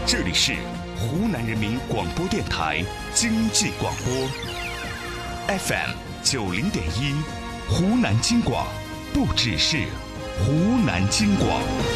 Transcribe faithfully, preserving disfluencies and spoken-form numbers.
这里是湖南人民广播电台经济广播 F M 九零点一，湖南经广，不只是湖南经广。